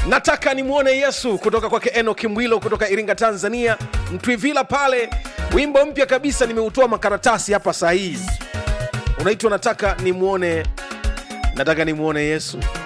Nataka nimuone Yesu kutoka kwake Enoki Mwilo kutoka Iringa Tanzania, Mtwivila pale. Wimbo mpya kabisa nimeutoa makaratasi hapa saa hizi. Unaitwa nataka nimuone Yesu.